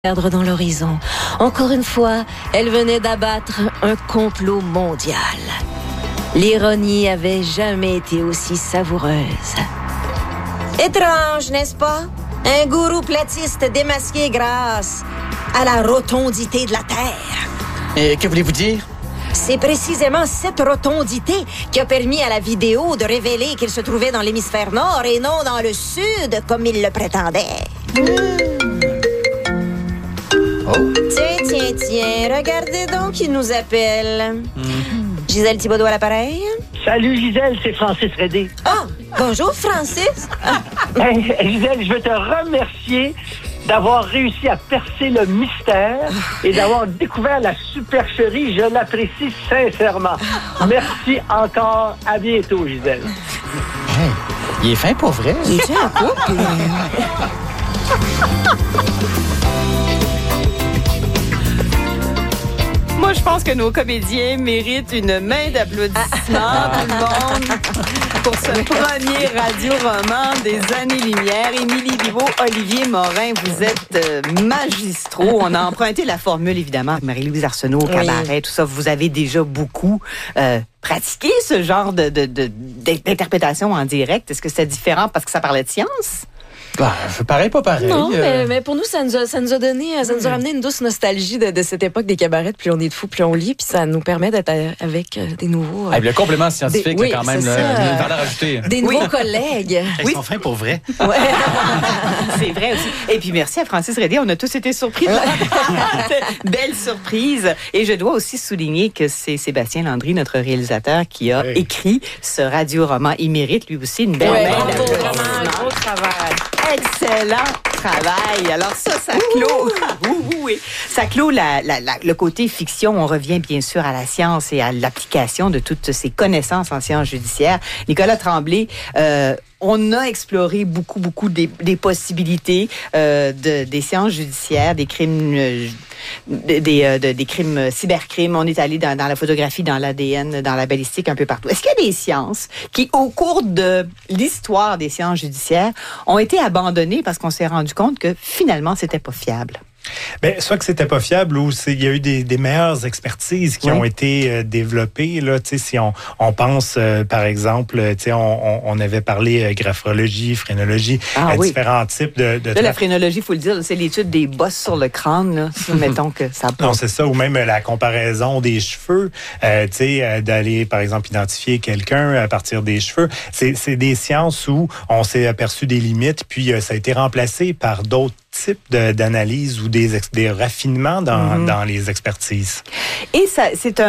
Perdre dans l'horizon. Encore une fois, elle venait d'abattre un complot mondial. L'ironie avait jamais été aussi savoureuse. Étrange, n'est-ce pas? Un gourou platiste démasqué grâce à la rotondité de la Terre. Et que voulez-vous dire? C'est précisément cette rotondité qui a permis à la vidéo de révéler qu'il se trouvait dans l'hémisphère nord et non dans le sud, comme il le prétendait. Oh. Tiens, regardez donc qui nous appelle. Gisèle Thibodeau à l'appareil. Salut Gisèle, c'est Francis Redé. Ah, bonjour Francis. Gisèle, je veux te remercier d'avoir réussi à percer le mystère et d'avoir découvert la supercherie. Je l'apprécie sincèrement. Merci encore. À bientôt, Gisèle. Hey, il est fin pour vrai. Il est un couple. Moi, je pense que nos comédiens méritent une main d'applaudissements, tout le monde, pour ce premier radio-roman des années-lumière. Émilie Bibeau, Olivier Morin, vous êtes magistraux. On a emprunté la formule, évidemment, Marie-Louise Arsenault, Cabaret, tout ça. Vous avez déjà beaucoup pratiqué ce genre d'interprétation en direct. Est-ce que c'est différent parce que ça parlait de science? Bah, pareil, pas pareil. Non, mais pour nous, ça nous a ramené une douce nostalgie de cette époque des cabarets. Plus on est de fous, plus on lit, puis ça nous permet d'être avec des nouveaux... Le complément scientifique, oui, quand même, c'est une valeur ajoutée. Des nouveaux collègues. Ils sont fins pour vrai. Ouais. C'est vrai aussi. Et puis merci à Francis Redé, on a tous été surpris. Belle surprise. Et je dois aussi souligner que c'est Sébastien Landry, notre réalisateur, qui a écrit ce radio-roman. Il mérite lui aussi une belle main d'applaudissements. Gros travail. Excellent travail. Alors ça clôt. Ça clôt le côté fiction. On revient bien sûr à la science et à l'application de toutes ces connaissances en sciences judiciaires. Nicolas Tremblay, on a exploré beaucoup des possibilités des sciences judiciaires, des crimes, des crimes, cybercrimes. On est allé dans la photographie, dans l'ADN, dans la balistique, un peu partout. Est-ce qu'il y a des sciences qui, au cours de l'histoire des sciences judiciaires, ont été abandonnées parce qu'on s'est rendu compte que finalement, c'était pas fiable? Bien, soit que c'était pas fiable ou il y a eu des meilleures expertises qui ont été développées. Là, si on pense, par exemple, on avait parlé graphrologie, phrénologie, différents types de la phrénologie, il faut le dire, c'est l'étude des bosses sur le crâne. Là, mettons que ça Non, c'est ça. Ou même la comparaison des cheveux. D'aller, par exemple, identifier quelqu'un à partir des cheveux. C'est des sciences où on s'est aperçu des limites, puis ça a été remplacé par d'autres types d'analyse ou des raffinements dans les expertises. Et ça, c'est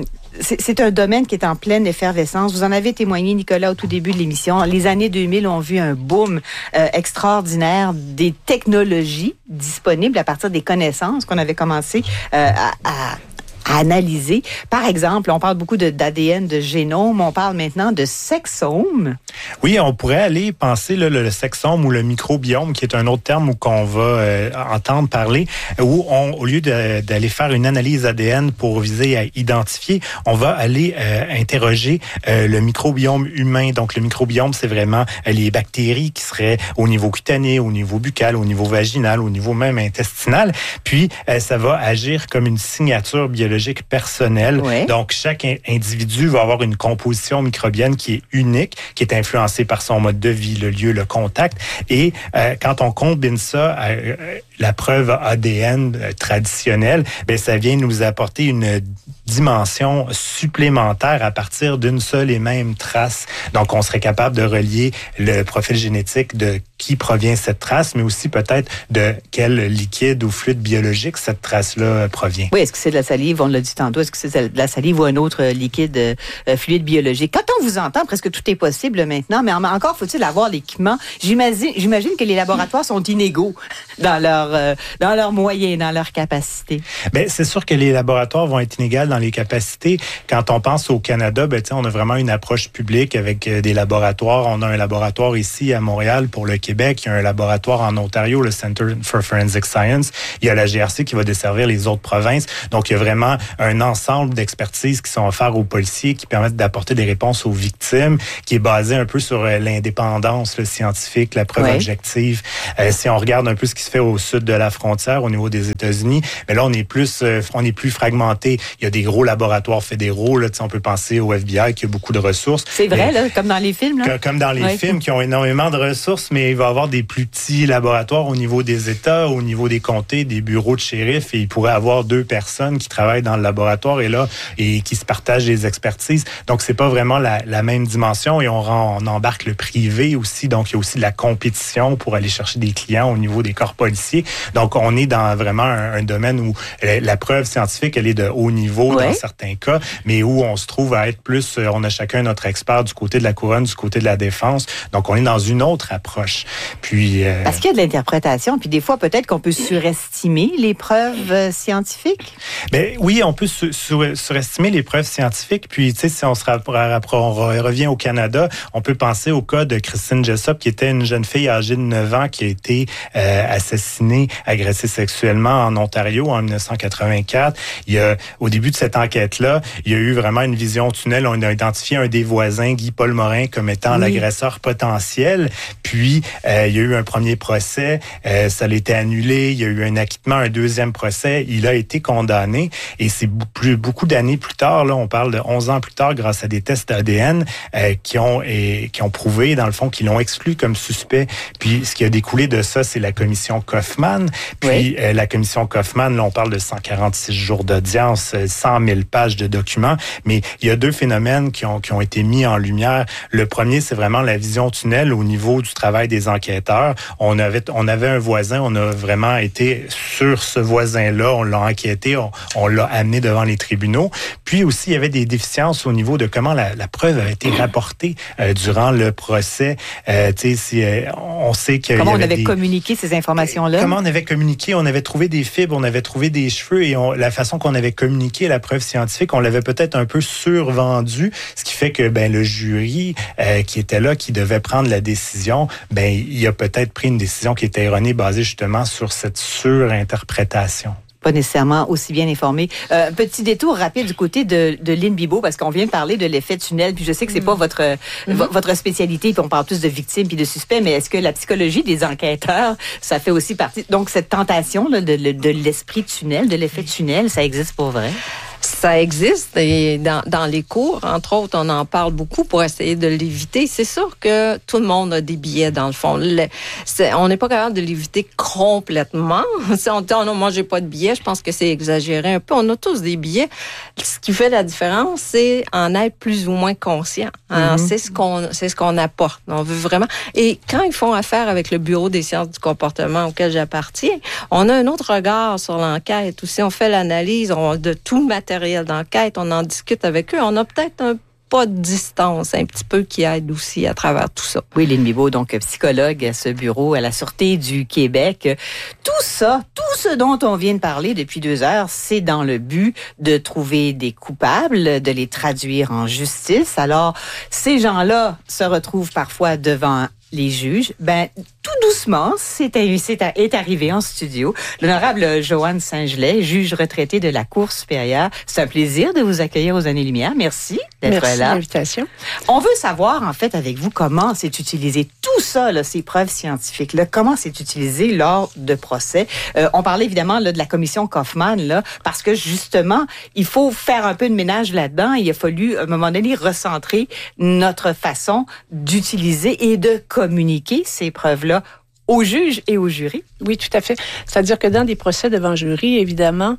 un domaine qui est en pleine effervescence. Vous en avez témoigné, Nicolas, au tout début de l'émission. Les années 2000 ont vu un boom extraordinaire des technologies disponibles à partir des connaissances qu'on avait commencé à analyser. Par exemple, on parle beaucoup d'ADN, de génome, on parle maintenant de sexome. Oui, on pourrait aller penser le sexome ou le microbiome, qui est un autre terme qu'on va entendre parler, où au lieu d'aller faire une analyse ADN pour viser à identifier, on va aller interroger le microbiome humain. Donc, le microbiome, c'est vraiment les bactéries qui seraient au niveau cutané, au niveau buccal, au niveau vaginal, au niveau même intestinal. Puis, ça va agir comme une signature biologique personnelle. Oui. Donc, chaque individu va avoir une composition microbienne qui est unique, qui est influencée par son mode de vie, le lieu, le contact. Et quand on combine ça à la preuve ADN traditionnelle, bien, ça vient nous apporter une dimension supplémentaire à partir d'une seule et même trace. Donc, on serait capable de relier le profil génétique de qui provient cette trace, mais aussi peut-être de quel liquide ou fluide biologique cette trace-là provient. Oui, est-ce que c'est de la salive? On l'a dit tantôt. Est-ce que c'est de la salive ou un autre liquide fluide biologique? Quand on vous entend, presque tout est possible maintenant, mais encore faut-il avoir l'équipement. J'imagine que les laboratoires sont inégaux dans leurs moyens, dans leurs capacités. Bien, c'est sûr que les laboratoires vont être inégaux dans les capacités. Quand on pense au Canada, ben, on a vraiment une approche publique avec des laboratoires. On a un laboratoire ici à Montréal pour le Québec, il y a un laboratoire en Ontario, le Center for Forensic Science. Il y a la GRC qui va desservir les autres provinces. Donc, il y a vraiment un ensemble d'expertises qui sont offertes aux policiers qui permettent d'apporter des réponses aux victimes, qui est basé un peu sur l'indépendance scientifique, la preuve objective. Si on regarde un peu ce qui se fait au sud de la frontière, au niveau des États-Unis, mais là, on est plus fragmenté. Il y a des gros laboratoires fédéraux. Là, on peut penser au FBI qui a beaucoup de ressources. C'est vrai, là, comme dans les films. Là. Comme dans les films qui ont énormément de ressources, mais il va y avoir des plus petits laboratoires au niveau des États, au niveau des comtés, des bureaux de shérif, et il pourrait y avoir 2 personnes qui travaillent dans le laboratoire et qui se partagent des expertises. Donc, c'est pas vraiment la même dimension et on embarque le privé aussi. Donc, il y a aussi de la compétition pour aller chercher des clients au niveau des corps policiers. Donc, on est dans vraiment un domaine où la preuve scientifique, elle est de haut niveau dans certains cas, mais où on se trouve à être plus, on a chacun notre expert du côté de la couronne, du côté de la défense. Donc, on est dans une autre approche. Puis parce qu'il y a de l'interprétation, puis des fois, peut-être qu'on peut surestimer les preuves scientifiques? Ben, oui, on peut surestimer les preuves scientifiques. Puis, tu sais, si on revient au Canada, on peut penser au cas de Christine Jessop, qui était une jeune fille âgée de 9 ans qui a été assassinée, agressée sexuellement en Ontario en 1984. Au début de cette enquête-là, il y a eu vraiment une vision tunnel. On a identifié un des voisins, Guy-Paul Morin, comme étant l'agresseur potentiel. Puis, il y a eu un premier procès. Ça a été annulé. Il y a eu un acquittement, un deuxième procès. Il a été condamné. Et c'est beaucoup d'années plus tard, là, on parle de 11 ans plus tard, grâce à des tests ADN qui ont prouvé, dans le fond, qu'ils l'ont exclu comme suspect. Puis, ce qui a découlé de ça, c'est la commission Kaufman. Puis, la commission Kaufman, là, on parle de 146 jours d'audience, 100 000 pages de documents. Mais il y a 2 phénomènes qui ont été mis en lumière. Le premier, c'est vraiment la vision tunnel au niveau du travail des enquêteurs. On avait un voisin, on a vraiment été sur ce voisin-là, on l'a enquêté, on l'a amené devant les tribunaux. Puis aussi, il y avait des déficiences au niveau de comment la preuve a été rapportée durant le procès. On sait qu'il y avait comment on avait communiqué ces informations-là? Comment on avait communiqué? On avait trouvé des fibres, on avait trouvé des cheveux et la façon qu'on avait communiqué la preuve scientifique, on l'avait peut-être un peu survendu, ce qui fait que le jury qui était là, qui devait prendre la décision, il a peut-être pris une décision qui était erronée, basée justement sur cette surinterprétation. Pas nécessairement aussi bien informé. Petit détour rapide du côté de Lynn Bibeau, parce qu'on vient de parler de l'effet tunnel, puis je sais que c'est pas votre spécialité, puis on parle plus de victimes puis de suspects, mais est-ce que la psychologie des enquêteurs, ça fait aussi partie... Donc, cette tentation là, de l'esprit tunnel, de l'effet tunnel, ça existe pour vrai? Ça existe et dans les cours, entre autres, on en parle beaucoup pour essayer de l'éviter. C'est sûr que tout le monde a des biais dans le fond. On n'est pas capable de l'éviter complètement. Si on dit, oh non, moi, j'ai pas de biais, je pense que c'est exagéré un peu. On a tous des biais. Ce qui fait la différence, c'est en être plus ou moins conscient. Alors, c'est ce qu'on apporte. On veut vraiment. Et quand ils font affaire avec le Bureau des sciences du comportement auquel j'appartiens, on a un autre regard sur l'enquête aussi. On fait l'analyse de tout le matériel d'enquête, on en discute avec eux. On a peut-être un pas de distance un petit peu qui aide aussi à travers tout ça. Oui, Lynn Bibeau, donc psychologue à ce bureau à la Sûreté du Québec. Tout ça, tout ce dont on vient de parler depuis 2 heures, c'est dans le but de trouver des coupables, de les traduire en justice. Alors, ces gens-là se retrouvent parfois devant les juges. Tout doucement, est arrivé en studio l'honorable Joanne Saint-Gelais, juge retraitée de la Cour supérieure. C'est un plaisir de vous accueillir aux Années-Lumière. Merci d'être là. Merci de l'invitation. On veut savoir, en fait, avec vous, comment c'est utilisé tout ça, là, ces preuves scientifiques-là, comment c'est utilisé lors de procès. On parlait évidemment là, de la commission Kaufman, là, parce que justement, il faut faire un peu de ménage là-dedans. Il a fallu, à un moment donné, recentrer notre façon d'utiliser et de communiquer ces preuves-là aux juges et aux jurys. Oui, tout à fait. C'est-à-dire que dans des procès devant jury, évidemment,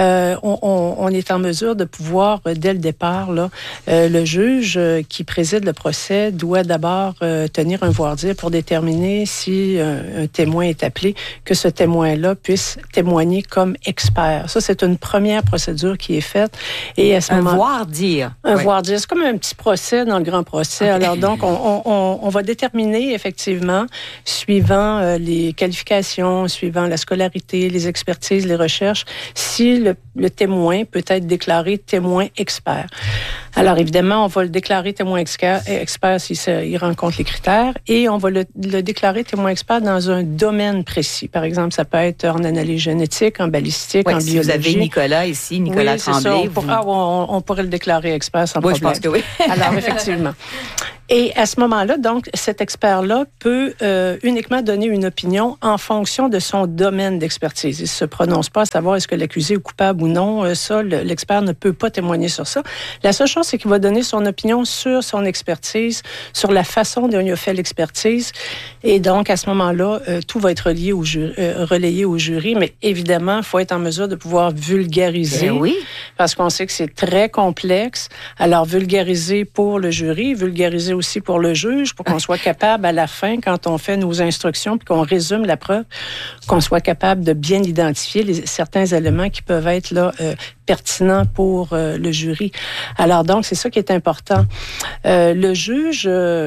on est en mesure de pouvoir, dès le départ, là, le juge qui préside le procès doit d'abord tenir un voir-dire pour déterminer si un témoin est appelé, que ce témoin-là puisse témoigner comme expert. Ça, c'est une première procédure qui est faite. Et à ce moment, voir-dire. Un voir-dire. C'est comme un petit procès dans le grand procès. Okay. Alors donc, on va déterminer effectivement, suivant suivant les qualifications, suivant la scolarité, les expertises, les recherches, si le témoin peut être déclaré témoin expert. Alors, évidemment, on va le déclarer témoin expert s'il rencontre les critères et on va le déclarer témoin expert dans un domaine précis. Par exemple, ça peut être en analyse génétique, en balistique, en biologie. Vous avez Nicolas ici, Nicolas Tremblay. On pourrait le déclarer expert sans problème. Je pense que oui. Alors, effectivement. Et à ce moment-là, donc, cet expert-là peut uniquement donner une opinion en fonction de son domaine d'expertise. Il ne se prononce pas à savoir est-ce que l'accusé est coupable ou non. Ça, l'expert ne peut pas témoigner sur ça. La seule chose, c'est qu'il va donner son opinion sur son expertise, sur la façon dont il a fait l'expertise. Et donc, à ce moment-là, tout va être relayé au jury. Mais évidemment, il faut être en mesure de pouvoir vulgariser. Oui. Parce qu'on sait que c'est très complexe. Alors, vulgariser pour le jury, vulgariser aussi pour le juge, pour qu'on soit capable à la fin, quand on fait nos instructions, puis qu'on résume la preuve, qu'on soit capable de bien identifier certains éléments qui peuvent être là pertinents pour le jury. Alors donc, c'est ça qui est important. Les juges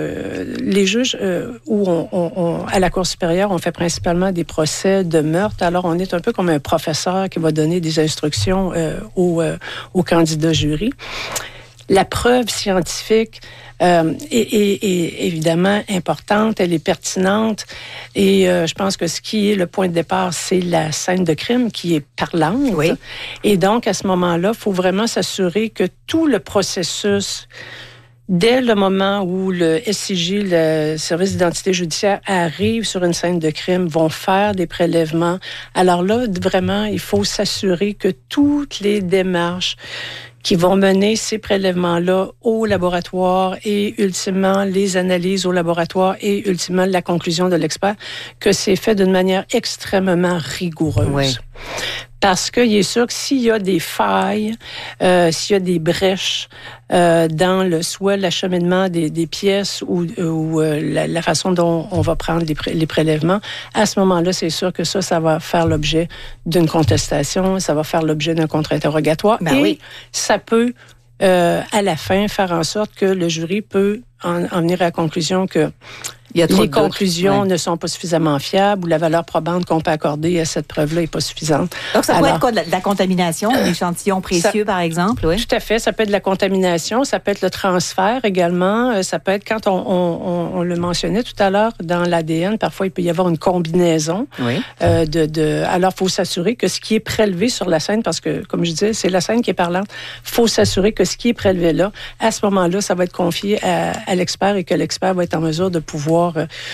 où à la Cour supérieure, on fait principalement des procès de meurtre. Alors, on est un peu comme un professeur qui va donner des instructions aux candidats jury. La preuve scientifique est évidemment importante, elle est pertinente et je pense que ce qui est le point de départ, c'est la scène de crime qui est parlante. Oui. Et donc, à ce moment-là, il faut vraiment s'assurer que tout le processus, dès le moment où le SIJ, le service d'identité judiciaire, arrive sur une scène de crime, vont faire des prélèvements. Alors là, vraiment, il faut s'assurer que toutes les démarches qui vont mener ces prélèvements-là au laboratoire et ultimement les analyses au laboratoire et ultimement la conclusion de l'expert, que c'est fait d'une manière extrêmement rigoureuse. Oui. Parce qu'il est sûr que s'il y a des failles, s'il y a des brèches dans soit l'acheminement des pièces ou la façon dont on va prendre les prélèvements, à ce moment-là, c'est sûr que ça va faire l'objet d'une contestation, ça va faire l'objet d'un contre-interrogatoire. Ben et oui. Ça peut, à la fin, faire en sorte que le jury peut en venir à la conclusion que les conclusions ne sont pas suffisamment fiables ou la valeur probante qu'on peut accorder à cette preuve-là n'est pas suffisante. Donc, ça peut être quoi? De la contamination, un échantillon précieux, par exemple? Oui. Tout à fait. Ça peut être de la contamination, ça peut être le transfert également. Ça peut être, quand on le mentionnait tout à l'heure, dans l'ADN, parfois, il peut y avoir une combinaison. Oui. Alors, il faut s'assurer que ce qui est prélevé sur la scène, parce que, comme je disais, c'est la scène qui est parlante, il faut s'assurer que ce qui est prélevé là, à ce moment-là, ça va être confié à l'expert et que l'expert va être en mesure de pouvoir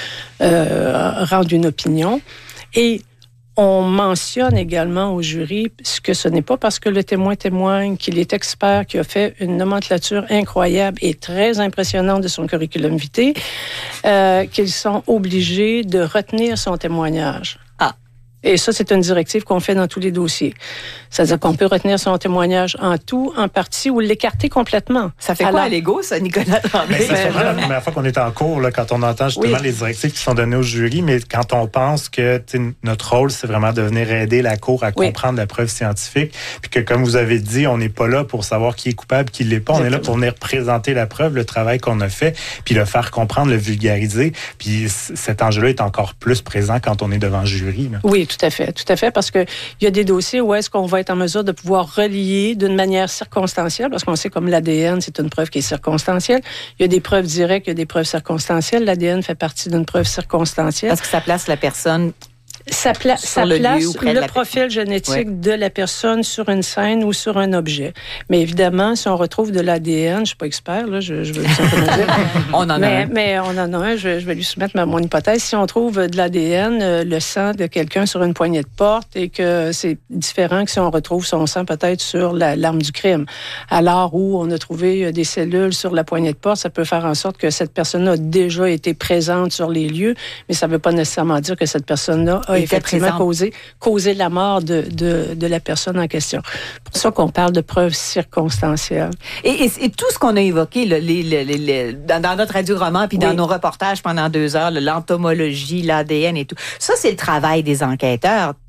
rendre une opinion. Et on mentionne également au jury que ce n'est pas parce que le témoin témoigne qu'il est expert, qu'il a fait une nomenclature incroyable et très impressionnante de son curriculum vitae, qu'ils sont obligés de retenir son témoignage. Et ça, c'est une directive qu'on fait dans tous les dossiers. C'est-à-dire qu'on peut retenir son témoignage en tout, en partie, ou l'écarter complètement. Ça fait quoi à l'ego, ça, Nicolas Tremblay? C'est la première fois qu'on est en cours, là, quand on entend justement les directives qui sont données au jury, mais quand on pense que notre rôle, c'est vraiment de venir aider la Cour à comprendre la preuve scientifique, puis que, comme vous avez dit, on n'est pas là pour savoir qui est coupable, qui ne l'est pas. On est là pour venir présenter la preuve, le travail qu'on a fait, puis le faire comprendre, le vulgariser. Puis cet enjeu-là est encore plus présent quand on est devant le jury. Là. Oui, tout à fait, parce qu'il y a des dossiers où est-ce qu'on va être en mesure de pouvoir relier d'une manière circonstancielle, parce qu'on sait comme l'ADN, c'est une preuve qui est circonstancielle. Il y a des preuves directes, il y a des preuves circonstancielles. L'ADN fait partie d'une preuve circonstancielle. Parce que ça place la personne... Ça place le profil génétique de la personne sur une scène ou sur un objet. Mais évidemment, si on retrouve de l'ADN, je ne suis pas expert, là, je veux simplement dire. On en a un. Mais on en a un, je vais lui soumettre mon hypothèse. Si on trouve de l'ADN, le sang de quelqu'un sur une poignée de porte, et que c'est différent que si on retrouve son sang peut-être sur l'arme du crime. Alors où on a trouvé des cellules sur la poignée de porte, ça peut faire en sorte que cette personne-là a déjà été présente sur les lieux, mais ça ne veut pas nécessairement dire que cette personne-là a effectivement causé la mort de la personne en question. C'est pour ça qu'on parle de preuves circonstancielles. Et tout ce qu'on a évoqué dans notre radio-roman puis dans nos reportages pendant 2 heures, l'entomologie, l'ADN et tout, ça, c'est le travail des enquêteurs.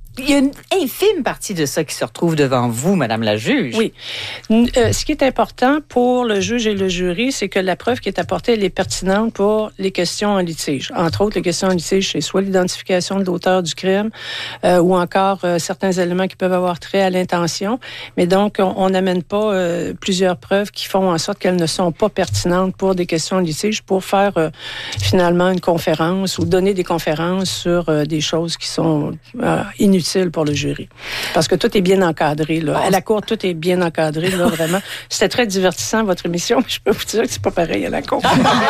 il y a une infime partie de ça qui se retrouve devant vous, Madame la juge. Oui. Ce qui est important pour le juge et le jury, c'est que la preuve qui est apportée, elle est pertinente pour les questions en litige. Entre autres, les questions en litige, c'est soit l'identification de l'auteur du crime ou encore certains éléments qui peuvent avoir trait à l'intention. Mais donc, on n'amène pas plusieurs preuves qui font en sorte qu'elles ne sont pas pertinentes pour des questions en litige pour faire finalement une conférence ou donner des conférences sur des choses qui sont inutiles pour le jury. Parce que tout est bien encadré. Là. À la cour, tout est bien encadré, là, vraiment. C'était très divertissant, votre émission, mais je peux vous dire que c'est pas pareil à la cour.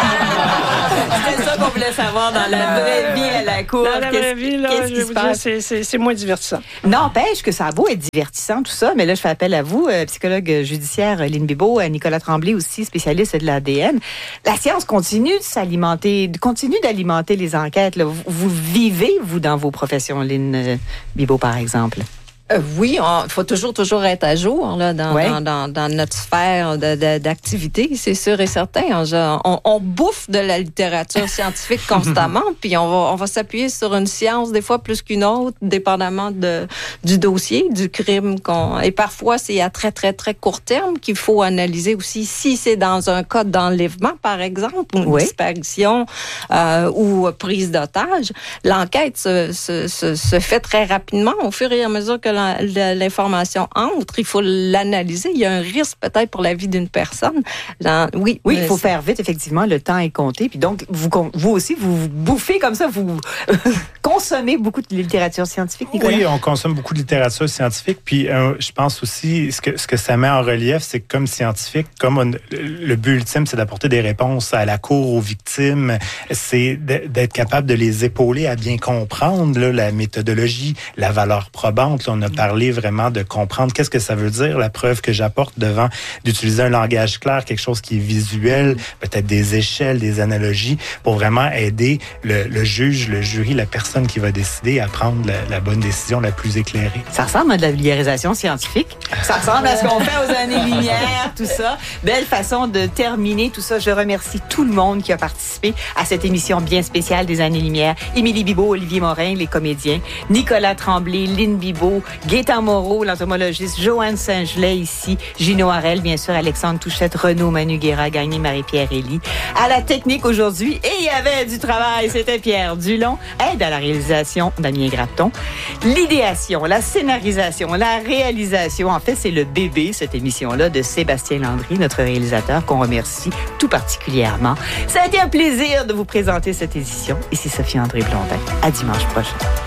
C'était ça qu'on voulait savoir dans la vraie vie à la cour. Dans la vraie vie, là, je vais vous dire, c'est moins divertissant. N'empêche que ça a beau être divertissant, tout ça, mais là, je fais appel à vous, psychologue judiciaire Lynn Bibeau, à Nicolas Tremblay aussi, spécialiste de l'ADN. La science continue d'alimenter les enquêtes. Là. Vous vivez, vous, dans vos professions, Lynn Bibeau, par exemple? Oui, il faut toujours être à jour là, dans notre sphère d'activité, c'est sûr et certain. On bouffe de la littérature scientifique constamment, puis on va s'appuyer sur une science des fois plus qu'une autre, dépendamment du dossier, du crime. Et parfois, c'est à très, très, très court terme qu'il faut analyser aussi si c'est dans un cas d'enlèvement, par exemple, ou une disparition ou prise d'otage. L'enquête se fait très rapidement au fur et à mesure que l'information entre, il faut l'analyser. Il y a un risque peut-être pour la vie d'une personne. Oui, il faut faire vite, effectivement. Le temps est compté. Puis donc, vous aussi, vous bouffez comme ça, vous consommez beaucoup de littérature scientifique, Nicolas? Oui, on consomme beaucoup de littérature scientifique. Puis je pense aussi, ce que ça met en relief, c'est que comme scientifique, le but ultime, c'est d'apporter des réponses à la cour, aux victimes. C'est d'être capable de les épauler à bien comprendre là, la méthodologie, la valeur probante. Là, on a parlé vraiment de comprendre qu'est-ce que ça veut dire, la preuve que j'apporte devant, d'utiliser un langage clair, quelque chose qui est visuel, peut-être des échelles, des analogies, pour vraiment aider le juge, le jury, la personne qui va décider à prendre la bonne décision la plus éclairée. Ça ressemble à de la vulgarisation scientifique. Ça ressemble à ce qu'on fait aux années-lumière, tout ça. Belle façon de terminer tout ça. Je remercie tout le monde qui a participé à cette émission bien spéciale des années-lumière. Émilie Bibeau, Olivier Morin, les comédiens, Nicolas Tremblay, Lynn Bibeau, Gaétan Moreau, l'entomologiste, Joanne Saint-Gelais ici, Gino Harel, bien sûr, Alexandre Touchette, Renaud Manu Guéra, Gagné Marie-Pierre Elie. À la technique aujourd'hui, et il y avait du travail, c'était Pierre Dulon. Aide à la réalisation, Damien Graton. L'idéation, la scénarisation, la réalisation, en fait, c'est le bébé, cette émission-là, de Sébastien Landry, notre réalisateur, qu'on remercie tout particulièrement. Ça a été un plaisir de vous présenter cette édition. Ici Sophie-André Blondin. À dimanche prochain.